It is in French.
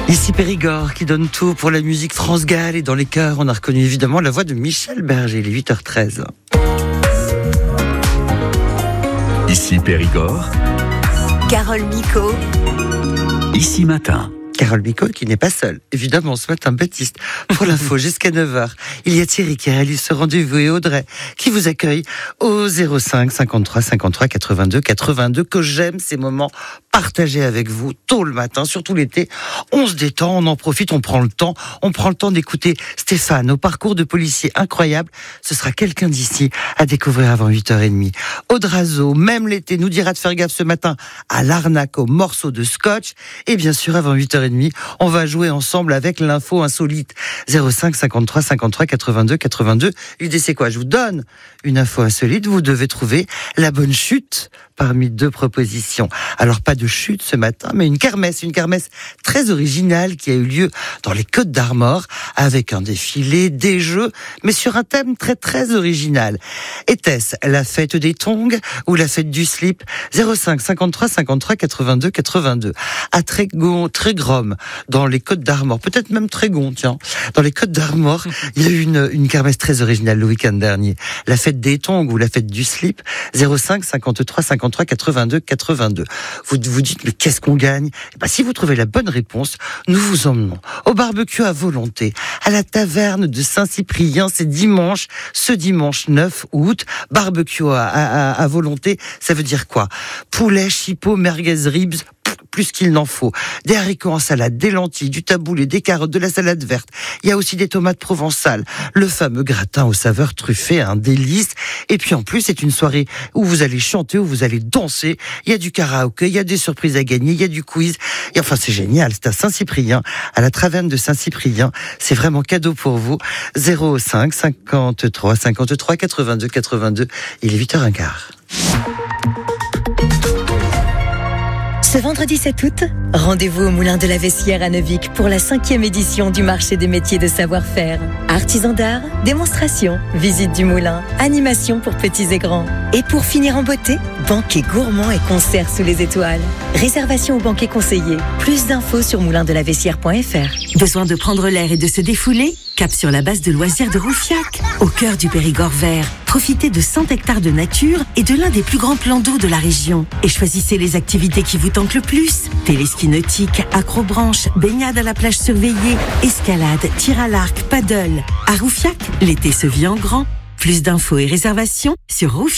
Ici Périgord qui donne tout pour la musique France Gall, et dans les chœurs, on a reconnu évidemment la voix de Michel Berger. Il est 8h13. Ici Périgord. Carole Micot. Ici Matin. Carole Micot qui n'est pas seule. Évidemment, ce matin, Baptiste, pour l'info, jusqu'à 9h. Il y a Thierry qui réalise ce rendez-vous et Audrey qui vous accueille au 05 53 53 82 82. Que j'aime ces moments partagés avec vous tôt le matin, surtout l'été. On se détend, on en profite, on prend le temps. On prend le temps d'écouter Stéphane au parcours de policier incroyable. Ce sera quelqu'un d'ici à découvrir avant 8h30. Audrazo, même l'été, nous dira de faire gaffe ce matin à l'arnaque au morceau de scotch. Et bien sûr, avant 8h30, on va jouer ensemble avec l'info insolite. 05 53 53 82 82. L'idée c'est quoi? Je vous donne une info insolite. Vous devez trouver la bonne chute parmi deux propositions. Alors pas de chute ce matin, mais une kermesse très originale qui a eu lieu dans les Côtes d'Armor avec un défilé, des jeux, mais sur un thème très très original. Était-ce la fête des tongs ou la fête du slip? 05 53 53 82 82. À Trégrom, dans les Côtes d'Armor, peut-être même Trégon, tiens, dans les Côtes d'Armor, il y a eu une kermesse très originale le week-end dernier. La fête des tongs ou la fête du slip? 05 53 53 82 82. Vous vous dites, mais qu'est-ce qu'on gagne? Si vous trouvez la bonne réponse, nous vous emmenons au barbecue à volonté, à la taverne de Saint-Cyprien, c'est ce dimanche 9 août. Barbecue à volonté, ça veut dire quoi? Poulet, chipot, merguez, ribs, plus qu'il n'en faut. Des haricots en salade, des lentilles, du taboulé, des carottes, de la salade verte. Il y a aussi des tomates provençales. Le fameux gratin aux saveurs truffées, un délice. Et puis en plus, c'est une soirée où vous allez chanter, où vous allez danser. Il y a du karaoké, il y a des surprises à gagner, il y a du quiz. Et enfin, c'est génial. C'est à Saint-Cyprien, à la taverne de Saint-Cyprien. C'est vraiment cadeau pour vous. 05 53 53 82 82. Il est 8h15. Ce vendredi 7 août, rendez-vous au Moulin de la Vessière à Neuvic pour la 5e édition du marché des métiers de savoir-faire. Artisans d'art, démonstrations, visite du moulin, animation pour petits et grands. Et pour finir en beauté, banquet gourmand et concert sous les étoiles. Réservation au banquet conseillé. Plus d'infos sur moulindelavessière.fr. Besoin de prendre l'air et de se défouler? Cap sur la base de loisirs de Roufiac, au cœur du Périgord vert. Profitez de 100 hectares de nature et de l'un des plus grands plans d'eau de la région. Et choisissez les activités qui vous tentent le plus. Téléski nautique, accrobranche, baignade à la plage surveillée, escalade, tir à l'arc, paddle. À Roufiac, l'été se vit en grand. Plus d'infos et réservations sur Roufiac.